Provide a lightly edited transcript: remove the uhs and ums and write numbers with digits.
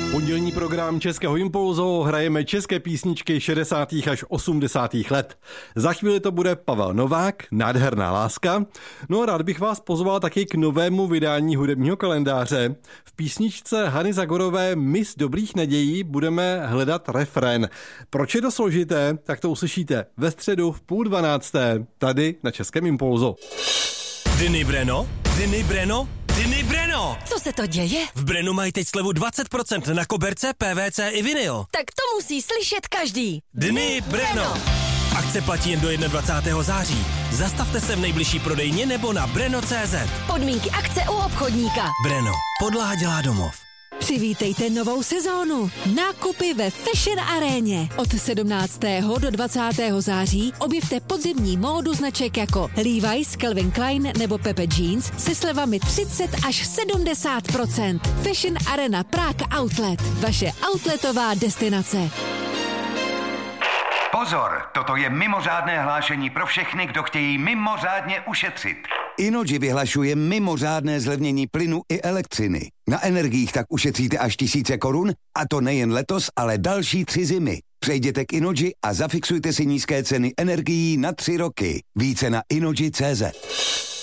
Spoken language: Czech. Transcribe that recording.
Pondělní program Českého Impulzu, hrajeme české písničky 60. až 80. let. Za chvíli to bude Pavel Novák, Nádherná láska. No a rád bych vás pozval taky k novému vydání hudebního kalendáře. V písničce Hany Zagorové Miss dobrých nadějí budeme hledat refrén. Proč je to složité, tak to uslyšíte ve středu v 11:30 tady na Českém Impulzu. Dny Breno? Dny Breno? Dny Breno! Co se to děje? V Brenu mají teď slevu 20% na koberce, PVC i vinyl. Tak to musí slyšet každý. Dny Breno! Akce platí jen do 21. září. Zastavte se v nejbližší prodejně nebo na breno.cz. Podmínky akce u obchodníka. Breno. Podlaha dělá domov. Přivítejte novou sezónu. Nákupy ve Fashion Aréně. Od 17. do 20. září objevte podzimní módu značek jako Levi's, Calvin Klein nebo Pepe Jeans se slevami 30 až 70%. Fashion Arena Prague Outlet. Vaše outletová destinace. Pozor, toto je mimořádné hlášení pro všechny, kdo chtějí mimořádně ušetřit. Innogy vyhlašuje mimořádné zlevnění plynu i elektřiny. Na energiích tak ušetříte až 1000 korun, a to nejen letos, ale další 3 zimy. Přejděte k Innogy a zafixujte si nízké ceny energií na 3 roky. Více na innogy.cz.